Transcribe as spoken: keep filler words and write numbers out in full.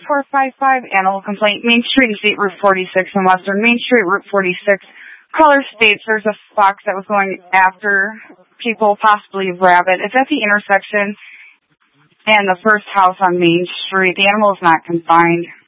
four five five, animal complaint, Main Street and State Route forty-six in Western Main Street, Route forty-six. Caller states there's a fox that was going after people, possibly a rabbit. It's at the intersection and the first house on Main Street. The animal is not confined.